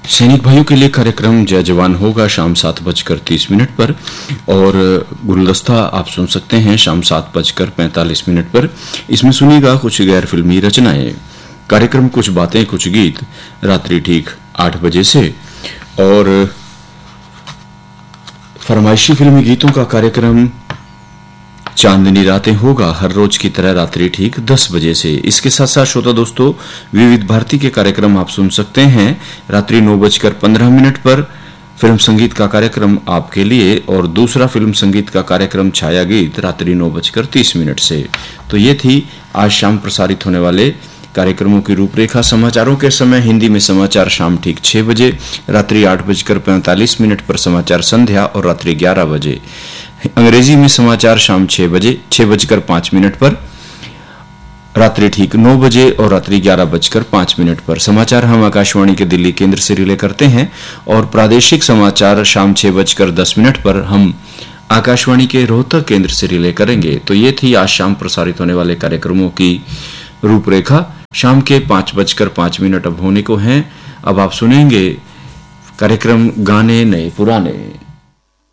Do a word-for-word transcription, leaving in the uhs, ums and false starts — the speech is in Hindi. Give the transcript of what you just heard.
सैनिक भाइयों के लिए कार्यक्रम जय जवान होगा शाम सात बजकर तीस मिनट पर, और गुलदस्ता आप सुन सकते हैं शाम सात बजकर पैंतालीस मिनट पर। इसमें सुनिएगा कुछ गैर फिल्मी रचनाएं। कार्यक्रम कुछ बातें कुछ गीत रात्रि ठीक आठ बजे से, और फरमाइशी फिल्मी गीतों का कार्यक्रम चांदनी रातें होगा हर रोज की तरह रात्रि ठीक दस बजे से। इसके साथ साथ श्रोता दोस्तों, विविध भारती के कार्यक्रम आप सुन सकते हैं रात्रि नौ बजकर पंद्रह मिनट पर फिल्म संगीत का कार्यक्रम आपके लिए, और दूसरा फिल्म संगीत का कार्यक्रम छाया गीत रात्रि नौ बजकर तीस मिनट से। तो ये थी आज शाम प्रसारित होने वाले कार्यक्रमों की रूपरेखा। समाचारों के समय हिंदी में समाचार शाम ठीक छह बजे, रात्रि आठ बजकर पैंतालीस मिनट पर समाचार संध्या और रात्रि ग्यारह बजे। अंग्रेजी में समाचार शाम छह बजे छह बजकर पांच मिनट पर, रात्रि ठीक नौ बजे और रात्रि ग्यारह बजकर पांच मिनट पर। समाचार हम आकाशवाणी के दिल्ली केंद्र से रिले करते हैं, और प्रादेशिक समाचार शाम छह बजकर दस मिनट पर हम आकाशवाणी के रोहतक केंद्र से रिले करेंगे। तो ये थी आज शाम प्रसारित होने वाले कार्यक्रमों की रूपरेखा। शाम के पांच बजकर पांच मिनट अब होने को हैं। अब आप सुनेंगे कार्यक्रम गाने नए पुराने।